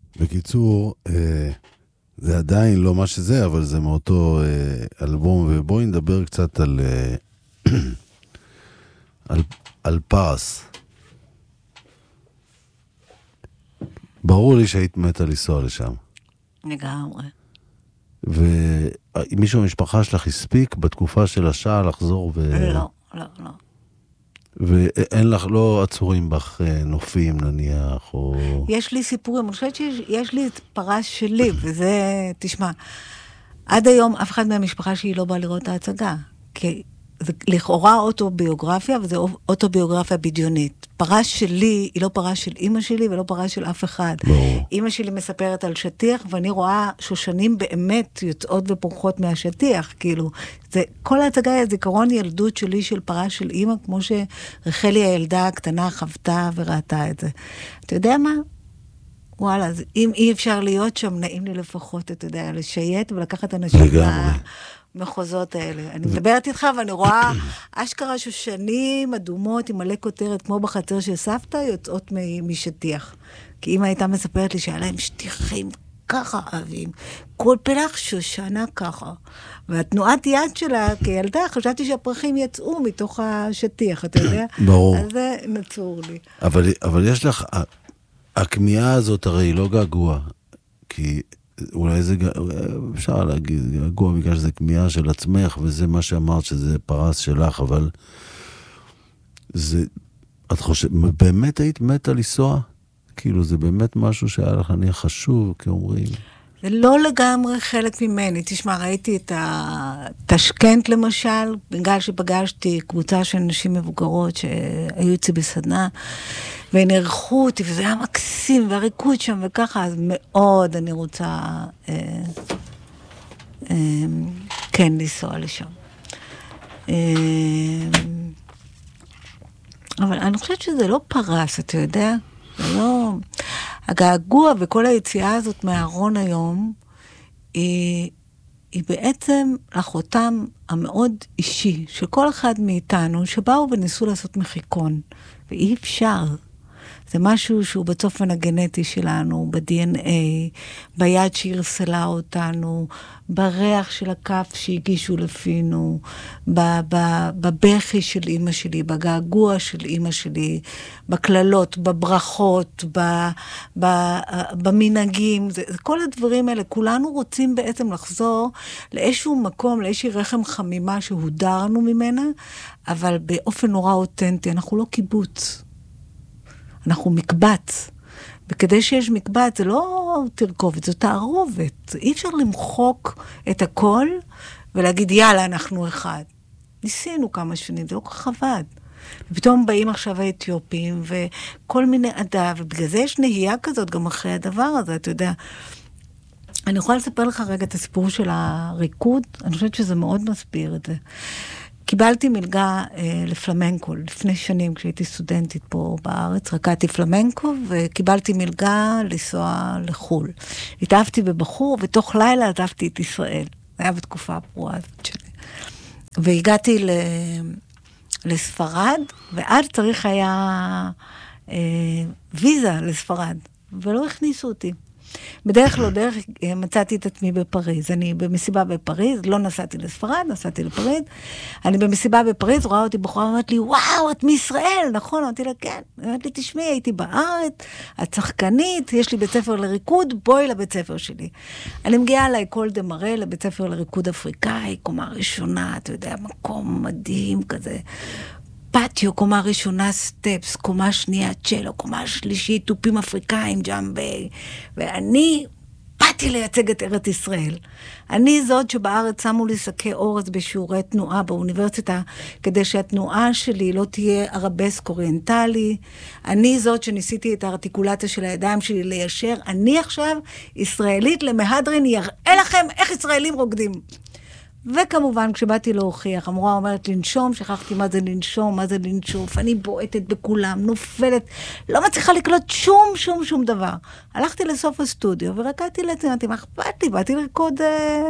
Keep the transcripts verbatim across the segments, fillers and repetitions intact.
בקיצור, אה, זה עדיין לא מה שזה, אבל זה מאותו אה, אלבום, ובואי נדבר קצת על, אה, על, על פרס. ברור לי שהיית מתה לנסוע לשם. לגמרי. ומישהו במשפחה שלך הספיק בתקופה של השעה לחזור ו... לא, לא, לא. ואין לך, לא עצורים בך נופים נניח, או... יש לי סיפורים, אני חושבת שיש לי את פרס שלי, וזה, תשמע, עד היום אף אחד מהמשפחה שלי לא בא לראות את ההצגה, כי זה לכאורה אוטוביוגרפיה, וזה אוטוביוגרפיה בדיונית. פרס שלי היא לא פרס של אמא שלי, ולא פרס של אף אחד. ברור. אמא שלי מספרת על שטיח, ואני רואה שושנים באמת יוצאות ופורחות מהשטיח, כאילו, זה, כל ההצגה היא זיכרון ילדות שלי של פרס של אמא, כמו שרחלי הילדה הקטנה חוותה וראתה את זה. אתה יודע מה? וואלה, אז אם אי אפשר להיות שם, נעים לי לפחות, אתה יודע, לשייט ולקחת אנשים לגמרי. מחוזות האלה. אני מדברת איתך ואני רואה אשכרה שושנים אדומות עם מלא כותרת, כמו בחצר של סבתא, יוצאות משטיח. כי אמא הייתה מספרת לי שהיה להם שטיחים ככה אהבים. כל פלח שושנה ככה. והתנועת יד שלה כילדה, חשבתי שהפרחים יצאו מתוך השטיח, אתה יודע? ברור. אז זה נצור לי. אבל, אבל יש לך, הכמיהה הזאת הרי היא לא געגוע, כי אולי זה, אפשר להגיד, געגוע בגלל שזה כמיהה של עצמך, וזה מה שאמרת שזה פרס שלך, אבל זה, את חושבת, באמת היית מתה לנסוע? כאילו זה באמת משהו שהיה לך נהיה חשוב, כאומרים. זה לא לגמרי חלק ממני. תשמע, ראיתי את התשכנט למשל, בגלל שפגשתי קבוצה של נשים מבוגרות שהיו אצלי בסדנה, והן ערכו אותי, וזה היה מקסים, והריקוד שם וככה, אז מאוד אני רוצה אה, אה, כן לנסוע לשם. אה, אבל אני חושבת שזה לא פרס, אתה יודע? זה לא... הגעגוע וכל היציאה הזאת מהארון היום, היא, היא בעצם לחותם המאוד אישי של כל אחד מאיתנו, שבאו וניסו לעשות מחיקון, ואי אפשר. זה משהו שהוא בצופן הגנטי שלנו, ב-די אן איי, ביד שהרסלה אותנו, בריח של הכף שהגישו לפינו, בבכי של אמא שלי, בגעגוע של אמא שלי, בכללות, בברכות, במנהגים, זה, כל הדברים האלה, כולנו רוצים בעצם לחזור לאיזשהו מקום, לאיזושהי רחם חמימה שהודרנו ממנה, אבל באופן נורא אותנטי, אנחנו לא קיבוץ. אנחנו מקבץ, וכדי שיש מקבץ, זה לא תרכובת, זו תערובת. אי אפשר למחוק את הכל, ולהגיד, יאללה, אנחנו אחד. ניסינו כמה שנים, זה לא כל כך עבד. ופתאום באים עכשיו האתיופים, וכל מיני עדה, ובגלל זה יש נהייה כזאת, גם אחרי הדבר הזה, אתה יודע. אני יכולה לספר לך רגע את הסיפור של הריקוד, אני חושבת שזה מאוד מסביר את זה. קיבלתי מלגה אה, לפלמנקו, לפני שנים כשהייתי סטודנטית פה בארץ, רקעתי פלמנקו, וקיבלתי מלגה לנסוע לחול. התאהבתי בבחור, ותוך לילה עזבתי את ישראל. זה היה בתקופה הפרועה הזאת שלי. והגעתי ל... לספרד, ואז צריך היה אה, ויזה לספרד, ולא הכניסו אותי. בדרך לא דרך מצאתי את עצמי בפריז. אני במסיבה בפריז, לא נסעתי לספרד, נסעתי לפריז. אני במסיבה בפריז, רואה אותי בחורה, אמרת לי, וואו, את מישראל, נכון? אמרתי לה, כן. אמרתי לי, תשמעי, הייתי בארץ, את שחקנית, יש לי בית ספר לריקוד, בואי לבית ספר שלי. אני מגיעה לאקול דה מרה, לבית ספר לריקוד אפריקאי, קומה ראשונה, אתה יודע, מקום מדהים כזה. פטיו, קומה ראשונה סטפס, קומה שנייה צ'לו, קומה שלישית, טופים אפריקאים, ג'מבי, ואני באתי לייצג את ארץ ישראל. אני זאת שבארץ שמו לי שקי אורז בשיעורי תנועה באוניברסיטה, כדי שהתנועה שלי לא תהיה ערבסק אוריינטלי. אני זאת שניסיתי את הארטיקולציה של הידיים שלי ליישר. אני עכשיו ישראלית למהדרין, יראה לכם איך ישראלים רוקדים. וכמובן, כשבאתי להוכיח, המורה אומרת לנשום, שכחתי מה זה לנשום, מה זה לנשוף, אני בועטת בכולם, נופלת, לא מצליחה לקלוט שום, שום, שום דבר. הלכתי לסוף הסטודיו, ורקעתי לעצמי, אמרתי, מה אכפת לי? באתי לרקוד אה...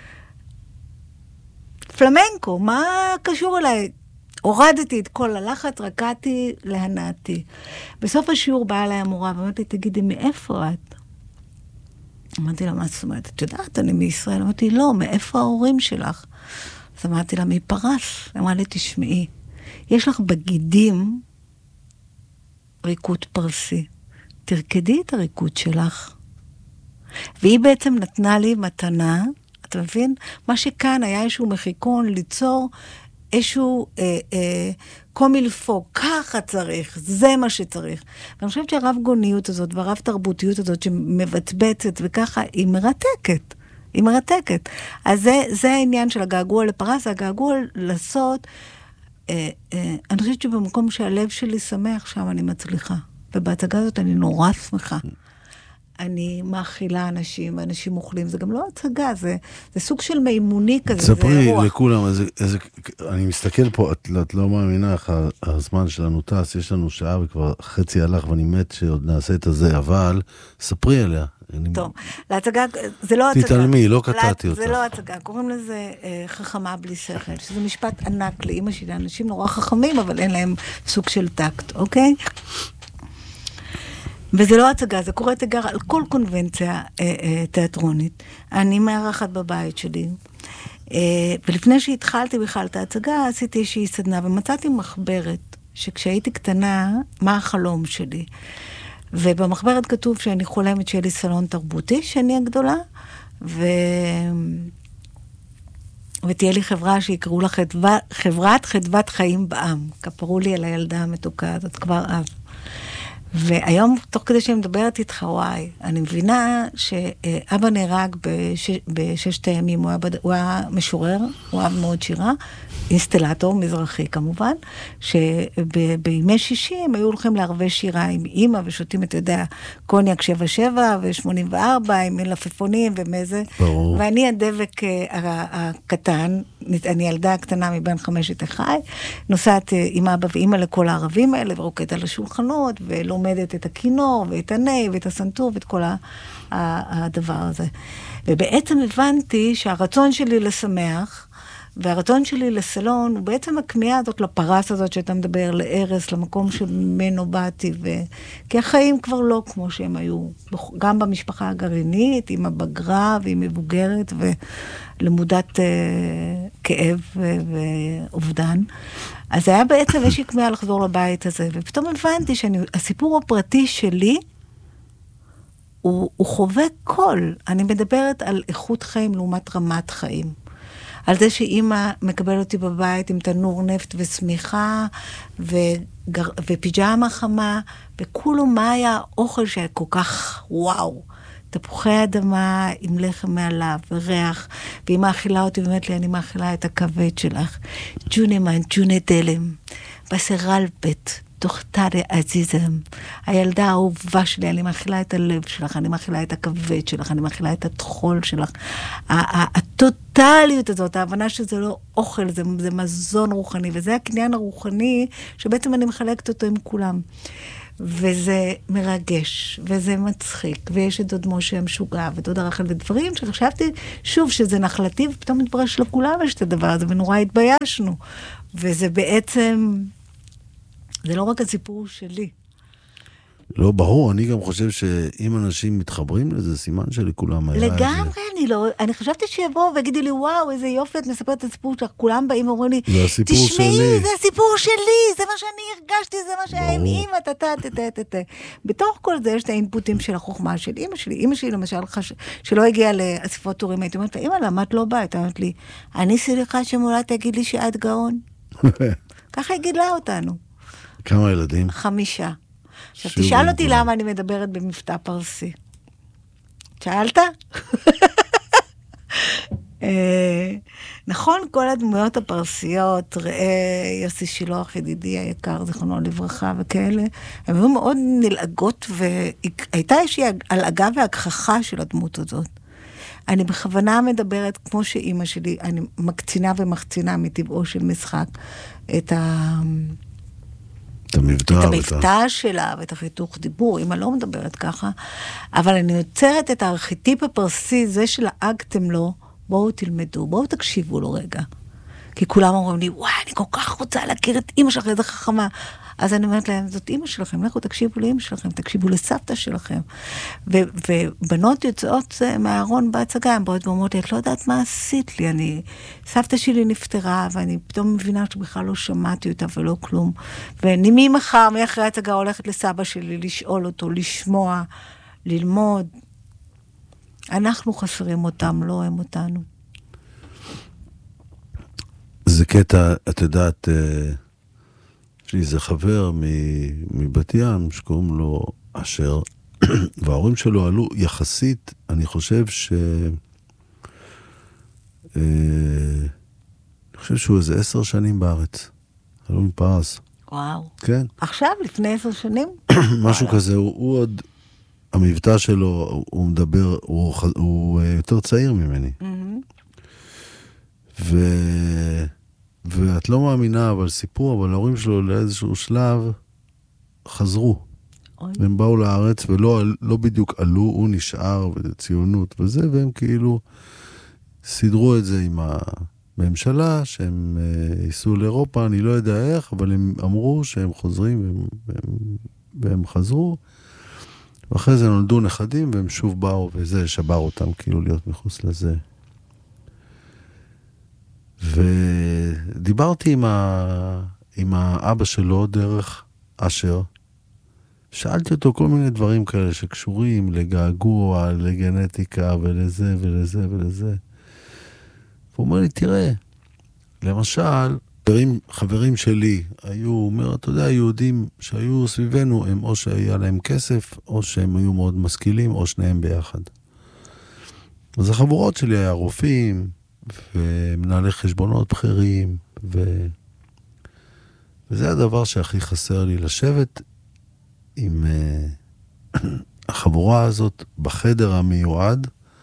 פלמנקו, מה קשור אליי? הורדתי את כל הלחץ, רקעתי להנאתי. בסוף השיעור באה אליי המורה, ואמרתי, תגידי, מאיפה את? אמרתי לה, מה זאת אומרת? את יודעת, אני מישראל. אמרתי, לא, מאיפה ההורים שלך? אז אמרתי לה, מפרס. אמרה לי, תשמעי, יש לך בגידים ריקוד פרסי. תרקדי את הריקוד שלך. והיא בעצם נתנה לי מתנה, אתה מבין? מה שכאן היה איזשהו מחיקון ליצור איזשהו אה, אה, קומילפו, ככה צריך, זה מה שצריך. ואני חושבת שהרב גוניות הזאת והרב תרבותיות הזאת שמבצבצת וככה, היא מרתקת. היא מרתקת. אז זה, זה העניין של הגעגוע לפרס, הגעגוע לעשות, אה, אה, אני חושבת שבמקום שהלב שלי שמח, שם אני מצליחה. ובהצגה הזאת אני נורא שמחה. אני מאכילה אנשים, אנשים אוכלים, זה גם לא הצגה, זה, זה סוג של מימוני כזה, זה תספרי אירוח. לכולם, איזה, איזה, אני מסתכל פה, את, את לא מאמינה, הזמן שלנו טס, יש לנו שעה וכבר חצי הלך ואני מת שעוד נעשה את הזה, אבל ספרי עליה. טוב, להצגה, זה לא הצגה. תתעלמי, לא קטעתי אותך. זה לא הצגה, קוראים לזה אה, חכמה בלי שכל, שזה משפט ענק לאמא שלי, אנשים נורא חכמים, אבל אין להם סוג של טקט, אוקיי? וזה לא הצגה, זה קורא תגר על כל קונבנציה אה, אה, תיאטרונית. אני מארחת בבית שלי, אה, ולפני שהתחלתי בכלל את ההצגה, עשיתי איזושהי סדנה, ומצאתי מחברת, שכשהייתי קטנה, מה החלום שלי. ובמחברת כתוב שאני חולמת שיהיה לי סלון תרבותי, שאני הגדולה, ו... ותהיה לי חברה שיקראו לה חדווה, חברת חדוות חיים בעם. כפרו לי על הילדה המתוקה הזאת כבר אז. והיום, תוך כדי שאני מדברת איתך, וואי, אני מבינה שאבא נהרג בשש, בששת הימים, הוא היה, בד... הוא היה משורר, הוא אהב מאוד שירה, אינסטלטור, מזרחי כמובן, שבימי שישי הם היו הולכים לערבי שירה עם אימא, ושותים את יודע, קוניאק שבע שבע ו-שמונים וארבע, עם מלפפונים ומזה. ברור. ואני הדבק הקטן, אני ילדה הקטנה מבין חמשת אחי, נוסעת עם אבא ואימא לכל הערבים האלה, ורוקדת על השולחנות, ולומדת את הכינור, ואת הני, ואת הסנטור, ואת כל הדבר הזה. ובעצם הבנתי שהרצון שלי לשמח, והרצון שלי לסלון, הוא בעצם הכמיהה הזאת, לפרס הזאת שאתה מדבר, לארס, למקום שממנו באתי, ו... כי החיים כבר לא כמו שהם היו, גם במשפחה הגרעינית, עם הבגרה ועם מבוגרת, ולמודת uh, כאב ו... ואובדן. אז זה היה בעצם איזושהי כמיהה לחזור לבית הזה, ופתאום הבנתי שהסיפור הפרטי שלי, הוא, הוא חווה קול. אני מדברת על איכות חיים לעומת רמת חיים. על זה שאימא מקבלת אותי בבית עם תנור נפט ושמיכה, וגר... ופיג'מה חמה, וכולו מה היה האוכל שהיה כל כך וואו. תפוחי אדמה עם לחם מעליו וריח, והיא מאכילה אותי, באמת לי, אני מאכילה את הכבד שלך. ג'ונמן, ג'ונה דלם, בסרלבט, תוכתרי עזיזם, הילדה האהובה שלי, אני מאכילה את הלב שלך, אני מאכילה את הכבד שלך, אני מאכילה את התחול שלך. הטוטליות הזאת, ההבנה שזה לא אוכל, זה, זה מזון רוחני, וזה הקניין הרוחני, שבעצם אני מחלקת אותו עם כולם. וזה מרגש, וזה מצחיק, ויש את דוד משה המשוגע, ודוד הרחל, ודברים שחשבתי, שוב, שזה נחלתי, ופתאום מתברר שלכולם יש את הדבר הזה, ונורא התביישנו. וזה בעצם... זה לא רק הסיפור שלי. לא, ברור, אני גם חושב שאם אנשים מתחברים לזה, סימן שלכולם היה... לגמרי, אני לא... אני חשבתי שיבואו ויגידו לי, וואו, איזה יופי, את מספרת את הסיפור שלך, כולם באים ואומרים לי, זה הסיפור שלי. תשמעי, זה הסיפור שלי, זה מה שאני הרגשתי, זה מה שהיה עם אמא, תתה, תתה, תתה. בתוך כל זה יש את האינפוטים של החוכמה של אמא שלי. אמא שלי, למשל, שלא הגיעה לאספות הורים, הייתי אומרת לה, אמא, למה את לא באה? הייתה אומרת לי, אני סליחה שמולה תגיד לי שאת גאון. ככה היא גידלה אותנו. כמה ילדים? חמישה. עכשיו, תשאל אותי למה אני מדברת במבטא פרסי. שאלת? נכון, כל הדמויות הפרסיות, ראה יוסי שילוח, ידידי היקר, זכרונו לברכה וכאלה, הן היו מאוד נלעגות, והייתה איזושהי הלעגה והגחכה של הדמות הזאת. אני בכוונה מדברת, כמו שאימא שלי, אני מקצינה ומחצינה מטבעו של משחק, את ה... את המבטא, את המבטא שלה ואת החיתוך דיבור, אמא לא מדברת ככה, אבל אני יוצרת את הארכיטיפ הפרסי, זה שלעגתם לו, בואו תלמדו, בואו תקשיבו לו רגע. כי כולם אומרים לי, וואי, אני כל כך רוצה להכיר את אמא שלך, איזה חכמה. אז אני אומרת להם, זאת אמא שלכם, לכו תקשיבו לאמא שלכם, תקשיבו לסבתא שלכם. ו- ובנות יוצאות מהארון בהצגה, הן באות ואומרות לי, את לא יודעת מה עשית לי, אני, סבתא שלי נפטרה, ואני פתאום מבינה שבכלל לא שמעתי אותה ולא כלום. ואני מי מחר, מי אחרי ההצגה הולכת לסבא שלי, לשאול אותו, לשמוע, ללמוד. אנחנו חסרים אותם, לא הם אותנו. זה קטע, את יודעת, יש לי איזה חבר מבת ים, שקוראים לו אשר, וההורים שלו עלו יחסית, אני חושב ש... אני חושב שהוא איזה עשר שנים בארץ. עלו מפרס. וואו. כן. עכשיו, לפני עשר שנים? משהו כזה, הוא, הוא עוד... המבטא שלו, הוא מדבר, הוא, הוא יותר צעיר ממני. ו... ואת לא מאמינה, אבל סיפור, אבל ההורים שלו לאיזשהו שלב חזרו. אוי. הם באו לארץ ולא לא בדיוק עלו, הוא נשאר וציונות וזה, והם כאילו סידרו את זה עם הממשלה, שהם ייסעו לאירופה, אני לא יודע איך, אבל הם אמרו שהם חוזרים והם, והם, והם חזרו. ואחרי זה נולדו נכדים, והם שוב באו, וזה שבר אותם כאילו להיות מחוץ לזה. ודיברתי עם, ה... עם האבא שלו דרך אשר, שאלתי אותו כל מיני דברים כאלה שקשורים לגעגוע, לגנטיקה ולזה ולזה ולזה. והוא אומר לי, תראה, למשל, חברים, חברים שלי היו, אומר, אתה יודע, יהודים שהיו סביבנו, הם או שהיה להם כסף, או שהם היו מאוד משכילים, או שניהם ביחד. אז החבורות שלי היה רופאים, ומנהלי חשבונות בכירים, ו... וזה הדבר שהכי חסר לי, לשבת עם uh, החבורה הזאת בחדר המיועד,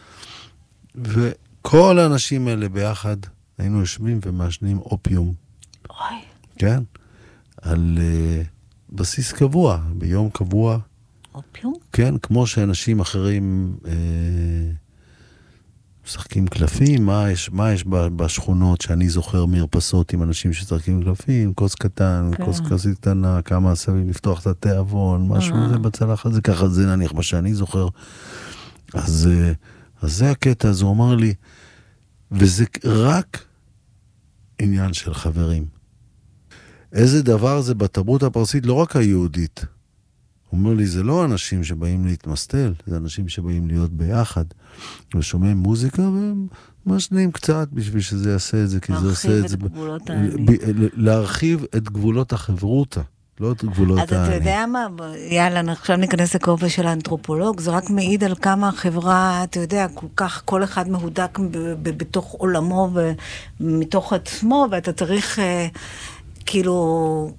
וכל האנשים האלה ביחד היינו יושבים ומעשנים אופיום. אוי. כן? על uh, בסיס קבוע, ביום קבוע. אופיום? כן, כמו שאנשים אחרים... Uh, משחקים קלפים, מה יש, מה יש בשכונות שאני זוכר מרפסות עם אנשים ששחקים קלפים, כוס קטן, כן. כוס כוסית קטנה, כמה סביב לפתוח את התיאבון, משהו זה בצלחת, זה ככה, זה נניח מה שאני זוכר. אז, אז זה הקטע, אז הוא אמר לי, וזה רק עניין של חברים. איזה דבר זה בתרבות הפרסית, לא רק היהודית. הוא אומר לי, זה לא אנשים שבאים להתמסטל, זה אנשים שבאים להיות ביחד, ושומעים מוזיקה, והם משנים קצת בשביל שזה יעשה את זה, כי זה עושה את זה... להרחיב את גבולות החברותה, לא את גבולות העני. אז אתה יודע מה, יאללה, עכשיו ניכנס לכובע של האנתרופולוג, זה רק מעיד על כמה החברה, אתה יודע, כל כך, כל אחד מהודק בתוך עולמו ומתוך עצמו, ואתה צריך כאילו...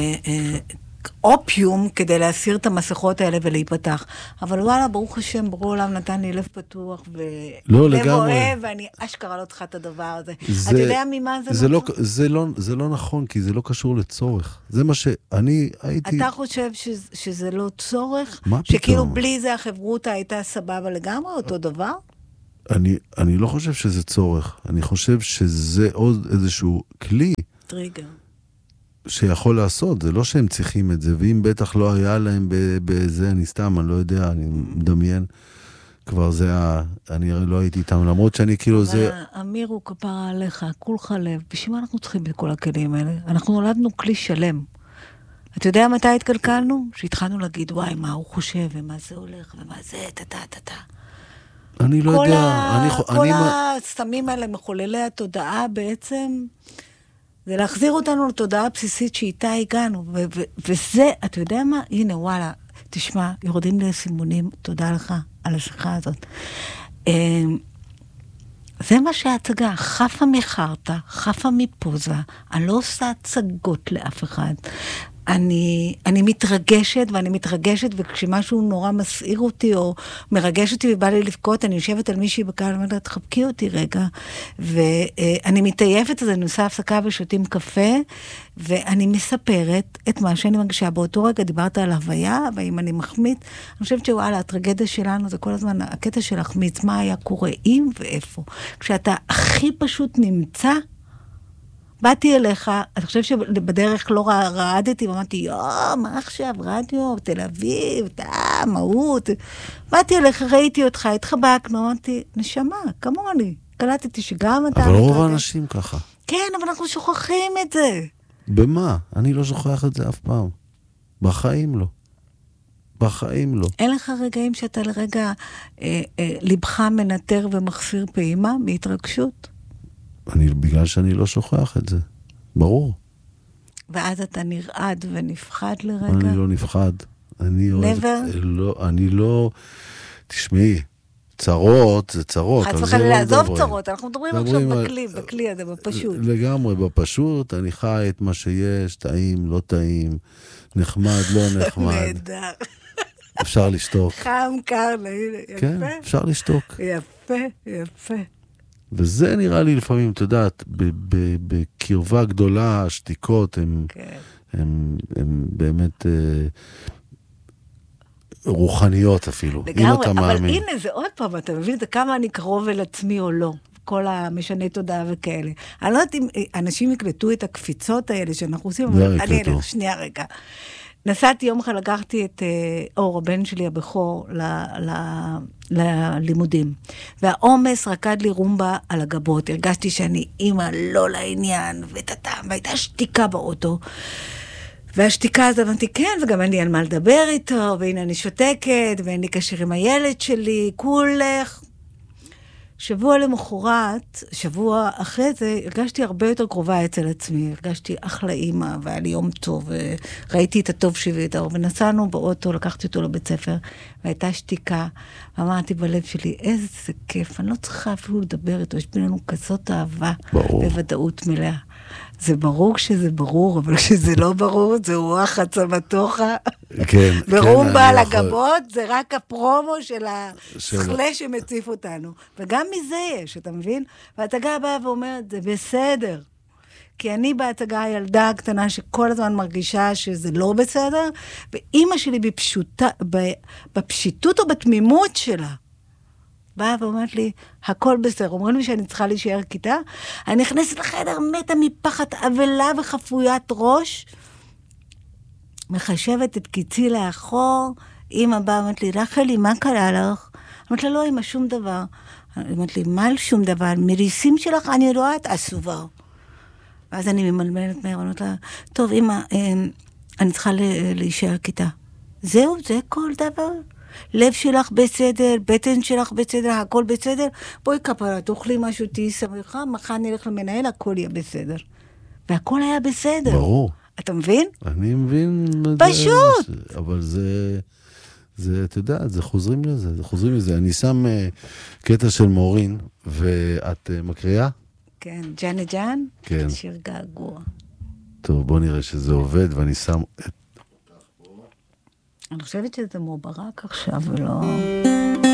אופיום כדי להסיר את המסכות האלה ולהיפתח. אבל וואלה, ברוך השם, ברור עולם נתן לי לב פתוח ולב אוהב, ואני אשכרה לא צריכה את הדבר הזה. אתה יודע ממה זה, זה לא? זה לא, זה לא נכון, כי זה לא קשור לצורך. זה מה שאני הייתי... אתה חושב שזה, שזה לא צורך? מה פתאום? שכאילו בלי זה החברותה הייתה סבבה לגמרי, אותו דבר? אני, אני לא חושב שזה צורך. אני חושב שזה עוד איזשהו כלי. טריגר. שיכול לעשות, זה לא שהם צריכים את זה, ואם בטח לא היה להם בזה, אני סתם, אני לא יודע, אני מדמיין, כבר זה, אני לא הייתי איתם, למרות שאני כאילו זה... אמיר הוא כפרה עליך, כולך לב, בשביל מה אנחנו צריכים בכל הכלים האלה? אנחנו נולדנו כלי שלם. אתה יודע מתי התקלקלנו? שהתחלנו להגיד, וואי, מה הוא חושב, ומה זה הולך, ומה זה, תתה, תתה. אני לא יודע. כל הסתמים האלה, מחוללי התודעה בעצם... זה להחזיר אותנו לתודעה הבסיסית שאיתה הגענו, ו- ו- וזה, אתה יודע מה? הנה, וואלה, תשמע, יורדים לי סימונים, תודה לך על השיחה הזאת. זה מה שההצגה, חפה מחרטה, חפה מפוזה, אני לא עושה הצגות לאף אחד. אני, אני מתרגשת, ואני מתרגשת, וכשמשהו נורא מסעיר אותי, או מרגש אותי ובא לי לבכות, אני יושבת על מישהי בקהל, ואומרת לה, תחבקי אותי רגע, ואני מתעייפת, אז אני עושה הפסקה ושותים קפה, ואני מספרת את מה שאני מרגישה באותו רגע, דיברת על הוויה, ואם אני מחמיץ, אני חושבת שוואלה, הטרגדיה שלנו זה כל הזמן, הקטע של החמיץ, מה היה קורה אם ואיפה. כשאתה הכי פשוט נמצא, באתי אליך, אני חושב שבדרך לא רעדתי, ואמרתי, יואו, מה עכשיו, רדיו, תל אביב, תה, מהות. באתי אליך, ראיתי אותך, התחבקנו, אמרתי, נשמה, כמוני. קלטתי שגם אתה... אבל רוב האנשים ככה. כן, אבל אנחנו שוכחים את זה. במה? אני לא שוכח את זה אף פעם. בחיים לא. בחיים לא. אין לך רגעים שאתה לרגע אה, אה, לבך מנטר ומחסיר פעימה מהתרגשות? אני, בגלל שאני לא שוכח את זה. ברור. ואז אתה נרעד ונפחד לרגע? אני לא נפחד. אני never? לא, אני לא... תשמעי, צרות זה צרות. חד וחלילה, לעזוב צרות, אנחנו מדברים עכשיו בכלי, בכלי הזה, בפשוט. לגמרי, בפשוט, אני חי את מה שיש, טעים, לא טעים, נחמד, לא נחמד. נהדר. אפשר לשתוק. חם, קר, יפה. כן, אפשר לשתוק. יפה, יפה. וזה נראה לי לפעמים, אתה יודעת, בקרבה גדולה, השתיקות הן באמת רוחניות אפילו. לגמרי, אבל הנה זה עוד פעם, אתה מבין, זה כמה אני קרוב אל עצמי או לא. כל המשנה תודעה וכאלה. אני לא יודעת אם אנשים יקלטו את הקפיצות האלה שאנחנו עושים, אבל אני אלך, שנייה רגע. נסעתי יום אחד, לקחתי את אור, הבן שלי הבכור, ללימודים. והעומס רקד לי רומבה על הגבות. הרגשתי שאני אימא לא לעניין, וטטם, והייתה שתיקה באוטו. והשתיקה הזאת אמרתי, כן, וגם אין לי על מה לדבר איתו, והנה אני שותקת, ואין לי קשר עם הילד שלי, כולך. שבוע למחרת, שבוע אחרי זה, הרגשתי הרבה יותר קרובה אצל עצמי, הרגשתי אחלה אימא, והיה לי יום טוב, וראיתי את הטוב שלי ואת האור, ונסענו באוטו, לקחתי אותו לבית ספר, והייתה שתיקה, ואמרתי בלב שלי, איזה כיף, אני לא צריכה אפילו לדבר איתו, יש בינינו כזאת אהבה, בוודאות מלאה. זה ברור שזה ברור, אבל כשזה לא ברור, זה רוח הצמתוחה. כן. ורומבה על הגבות, זה רק הפרומו של השכלה שמציף אותנו. וגם מזה יש, אתה מבין? וההצגה באה ואומרת, זה בסדר. כי אני בהצגה הילדה הקטנה שכל הזמן מרגישה שזה לא בסדר, ואימא שלי בפשוטה, בפשיטות או בתמימות שלה, באה ואומרת לי, הכל בסדר. אומרים לי שאני צריכה להישאר כיתה, אני נכנסת לחדר מתה מפחד אבלה וחפוית ראש, מחשבת את קיצי לאחור, אמא באה, אומרת לי, רחלי, מה קרה לך? אמרת לה, לא, אמא, שום דבר. אמרת לי, מה שום דבר? מריסים שלך אני רואה את עסובה. ואז אני ממלמלת מהר, אמרת לה, טוב, אמא, אני צריכה להישאר כיתה. זהו, זה כל דבר. לב שלך בסדר, בטן שלך בסדר, הכל בסדר, בואי כפרה, תאכלי משהו, תהי שמחה, מחר נלך למנהל, הכל יהיה בסדר. והכל היה בסדר. ברור. אתה מבין? אני מבין. פשוט. זה, אבל זה, זה, אתה יודע, זה חוזרים לזה, זה חוזרים לזה. אני שם uh, קטע של מורין, ואת uh, מקריאה? כן, ג'אנה ג'אן? כן. שיר געגוע. טוב, בוא נראה שזה עובד, ואני שם את... אני חושבת שזה מוברק עכשיו, ולא...